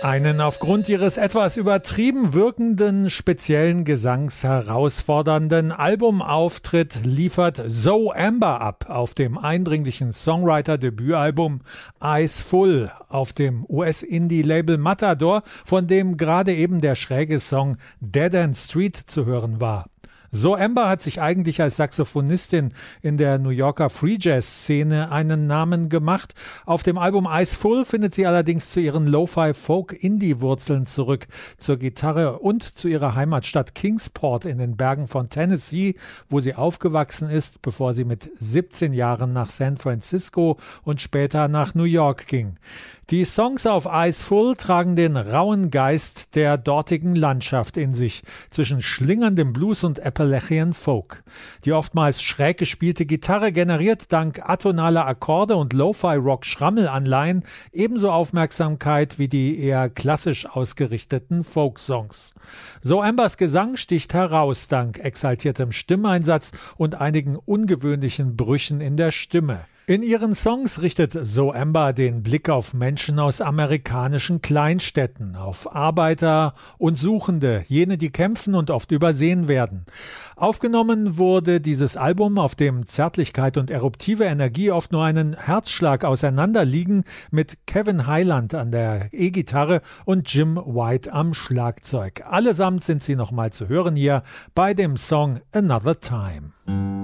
Einen aufgrund ihres etwas übertrieben wirkenden, speziellen Gesangs herausfordernden Albumauftritt liefert Zoe Amber ab auf dem eindringlichen Songwriter-Debütalbum Eyes Full auf dem US-Indie-Label Matador, von dem gerade eben der schräge Song Dead End Street zu hören war. Zoe Amber hat sich eigentlich als Saxophonistin in der New Yorker Free-Jazz-Szene einen Namen gemacht. Auf dem Album Eyes Full findet sie allerdings zu ihren Lo-Fi-Folk-Indie-Wurzeln zurück, zur Gitarre und zu ihrer Heimatstadt Kingsport in den Bergen von Tennessee, wo sie aufgewachsen ist, bevor sie mit 17 Jahren nach San Francisco und später nach New York ging. Die Songs auf Eyes Full tragen den rauen Geist der dortigen Landschaft in sich, zwischen schlingerndem Blues und Appalachian Folk. Die oftmals schräg gespielte Gitarre generiert dank atonaler Akkorde und Lo-Fi-Rock-Schrammelanleihen ebenso Aufmerksamkeit wie die eher klassisch ausgerichteten Folk-Songs. Zoe Ambers Gesang sticht heraus dank exaltiertem Stimmeinsatz und einigen ungewöhnlichen Brüchen in der Stimme. In ihren Songs richtet Zoe Amber den Blick auf Menschen aus amerikanischen Kleinstädten, auf Arbeiter und Suchende, jene, die kämpfen und oft übersehen werden. Aufgenommen wurde dieses Album, auf dem Zärtlichkeit und eruptive Energie oft nur einen Herzschlag auseinanderliegen, mit Kevin Hyland an der E-Gitarre und Jim White am Schlagzeug. Allesamt sind sie nochmal zu hören hier bei dem Song Another Time.